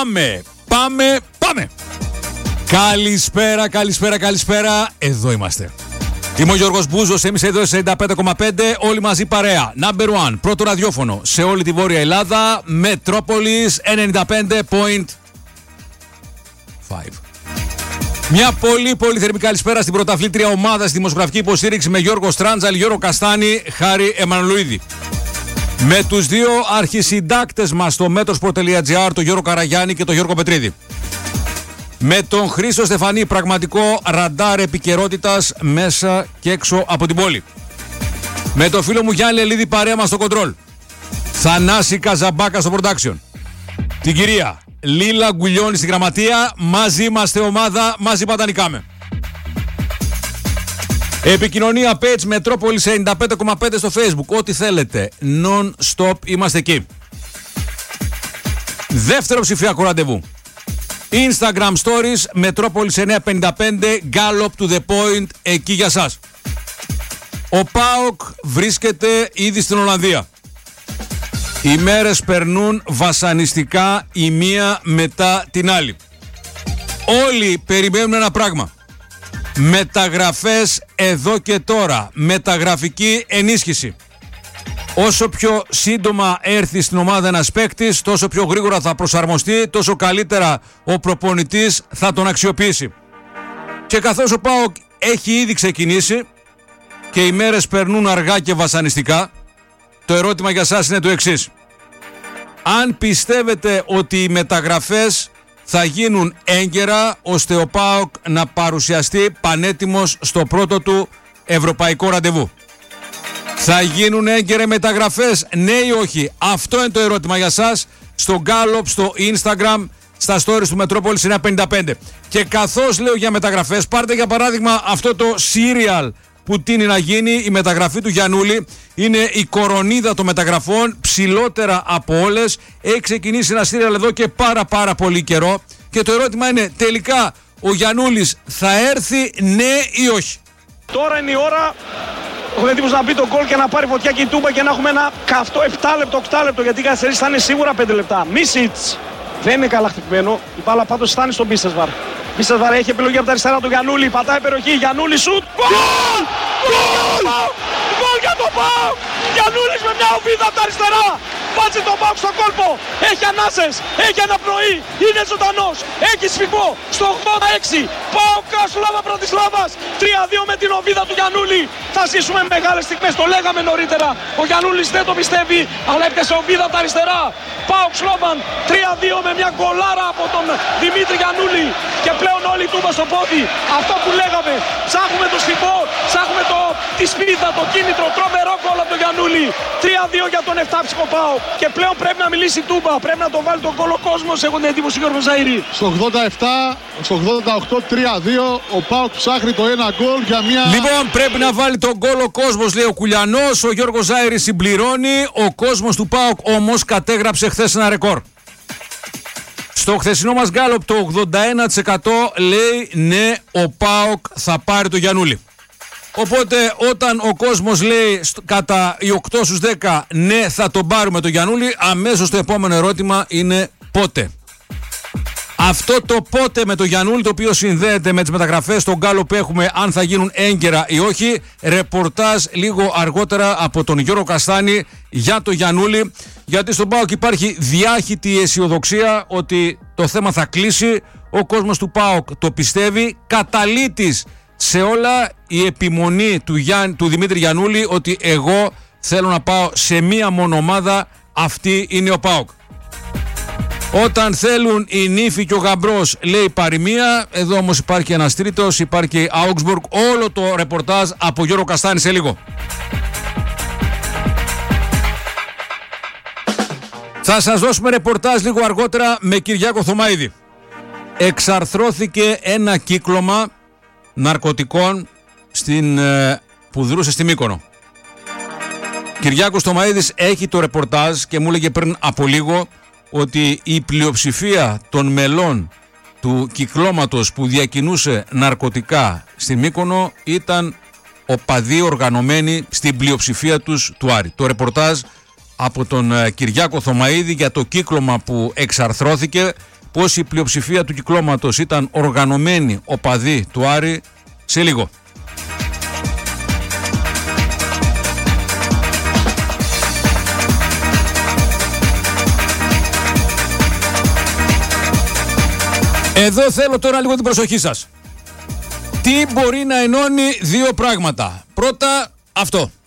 Πάμε. Καλησπέρα. Εδώ είμαστε. Είμαι ο Γιώργος Μπούζος, εμείς εδώ 95,5, όλοι μαζί παρέα. Number one, πρώτο ραδιόφωνο σε όλη τη Βόρεια Ελλάδα, Μετρόπολης 95,5. Μια πολύ θερμή καλησπέρα στην πρωταθλήτρια ομάδα στη δημοσιογραφική υποστήριξη με Γιώργο Στράντζαλ, Γιώργο Καστάνη, Χάρη Εμμανουηλίδη. Με τους δύο αρχισυντάκτες μας στο Metro.gr, τον Γιώργο Καραγιάννη και τον Γιώργο Πετρίδη. Με τον Χρήστο Στεφανή, πραγματικό ραντάρ επικαιρότητας μέσα και έξω από την πόλη. Με τον φίλο μου Γιάννη Λελίδη παρέα μας στο κοντρόλ. Θανάση Καζαμπάκα στο production. Την κυρία Λίλα Γκουλιώνη στη γραμματεία. Μαζί είμαστε ομάδα, μαζί πατανικάμε. Επικοινωνία page Μετρόπολης 95,5 στο Facebook. Ό,τι θέλετε. Non-stop είμαστε εκεί. Δεύτερο ψηφιακό ραντεβού. Instagram Stories Μετρόπολης 955, Gallop to the point, εκεί για σας. Ο ΠΑΟΚ βρίσκεται ήδη στην Ολλανδία. Οι μέρες περνούν βασανιστικά η μία μετά την άλλη. Όλοι περιμένουν ένα πράγμα. Μεταγραφές εδώ και τώρα. Μεταγραφική ενίσχυση. Όσο πιο σύντομα έρθει στην ομάδα ένας παίκτης, τόσο πιο γρήγορα θα προσαρμοστεί, τόσο καλύτερα ο προπονητής θα τον αξιοποιήσει. Και καθώς ο ΠΑΟΚ έχει ήδη ξεκινήσει και οι μέρες περνούν αργά και βασανιστικά, το ερώτημα για σας είναι το εξής. Αν πιστεύετε ότι οι μεταγραφές θα γίνουν έγκαιρα ώστε ο ΠΑΟΚ να παρουσιαστεί πανέτοιμος στο πρώτο του ευρωπαϊκό ραντεβού. Θα γίνουν έγκαιρες μεταγραφές, ναι ή όχι? Αυτό είναι το ερώτημα για σας. Στο Gallop, στο Instagram, στα stories του Μετρόπολης 955. Και καθώς λέω για μεταγραφές, πάρτε για παράδειγμα αυτό το serial που τείνει να γίνει, η μεταγραφή του Γιαννούλη. Είναι η κορονίδα των μεταγραφών, ψηλότερα από όλες. Έχει ξεκινήσει ένα serial εδώ και πάρα πολύ καιρό. Και το ερώτημα είναι, τελικά ο Γιαννούλης θα έρθει, ναι ή όχι? Τώρα είναι η ώρα. Έχω εντύπωση να μπει το γκολ και να πάρει φωτιά και η Τούμπα και να έχουμε ένα καυτό 7 λεπτό, 8 λεπτό. Γιατί οι καθυστερήσεις θα είναι σίγουρα 5 λεπτά. Μίσιτς. Δεν είναι καλά χτυπημένο. Η μπάλα πάντως φτάνει στον Μπίσεσβαρ. Μπίσεσβαρ έχει επιλογή από τα αριστερά του Γιαννούλη. Πατάει περιοχή. Γιαννούλη σουτ. Γκολ! Γκολ για τον ΠΑΟΚ! Γιαννούλης με μια οβίδα από τα αριστερά. Βάζει τον ΠΑΟΚ στο κόλπο. Έχει ανάσες. Έχει αναπνοή. Είναι ζωντανός. Έχει σφυγμό. Στο 86. ΠΑΟΚ Κρασουλάβα Πρατισλάβας. 3-2 με την οβίδα του Γιαννούλη. Θα ζήσουμε μεγάλες στιγμές. Το λέγαμε νωρίτερα. Ο Γιαννούλης δεν το πιστεύει. Αλλά έπιασε οβίδα από τα αριστερά. ΠΑΟΚ Σλόβαν. 3-2 με μια γκολάρα από τον Δημήτρη Γιαννούλη. Και πλέον όλοι τούμπα στο πόδι. Αυτό που λέγαμε. Ψάχνουμε το σφυγμό. Ψάχνουμε τη σπίδα, το κίνητρο. Τρομερό γκολ από τον Γιαννούλη. 3-2 για τον 7ψυχο ΠΑΟΚ. Και πλέον πρέπει να μιλήσει η Τούμπα. Πρέπει να το βάλει τον γκολ ο κόσμος. Έχω την εντύπωση Γιώργο Ζαΐρη. Στο 87, στο 88, 3-2. Ο ΠΑΟΚ ψάχνει το ένα γκολ για μια. Λοιπόν, πρέπει να βάλει τον γκολ ο κόσμος, λέει ο Κουλιανός. Ο Γιώργος Ζάιρης συμπληρώνει. Ο κόσμος του ΠΑΟΚ όμως κατέγραψε χθες ένα ρεκόρ. Στο χθεσινό μας γκάλοπ το 81% λέει ναι, ο ΠΑΟΚ θα πάρει το Γιαννούλη. Οπότε όταν ο κόσμος λέει κατά οι 8 στους 10 ναι θα τον πάρουμε το Γιαννούλη, αμέσως το επόμενο ερώτημα είναι πότε. Αυτό το πότε με το Γιαννούλη, το οποίο συνδέεται με τις μεταγραφές στον γκάλοπ που έχουμε, αν θα γίνουν έγκαιρα ή όχι. Ρεπορτάζ λίγο αργότερα από τον Γιώργο Καστάνη για το Γιαννούλη, γιατί στον ΠΑΟΚ υπάρχει διάχυτη αισιοδοξία ότι το θέμα θα κλείσει. Ο κόσμος του ΠΑΟΚ το πιστεύει. Καταλήτης σε όλα η επιμονή του Δημήτρη Γιαννούλη ότι εγώ θέλω να πάω σε μία μόνο ομάδα, αυτή είναι ο ΠΑΟΚ. Όταν θέλουν οι νύφοι και ο γαμπρός, λέει παροιμία. Εδώ όμως υπάρχει ένας τρίτος, υπάρχει Augsburg. Όλο το ρεπορτάζ από Γιώργο Καστάνη σε λίγο. Θα σας δώσουμε ρεπορτάζ λίγο αργότερα με Κυριάκο Θωμαίδη. Εξαρθρώθηκε ένα κύκλωμα ναρκωτικών που δρούσε στη Μύκονο. Κυριάκος Θωμαίδης έχει το ρεπορτάζ και μου έλεγε πριν από λίγο ότι η πλειοψηφία των μελών του κυκλώματος που διακινούσε ναρκωτικά στη Μύκονο ήταν οπαδοί οργανωμένοι στην πλειοψηφία τους του Άρη. Το ρεπορτάζ από τον Κυριάκο Θωμαίδη για το κύκλωμα που εξαρθρώθηκε πως η πλειοψηφία του κυκλώματος ήταν οργανωμένοι οπαδοί του Άρη σε λίγο. Εδώ θέλω τώρα λίγο την προσοχή σας. Τι μπορεί να ενώνει δύο πράγματα. Πρώτα αυτό.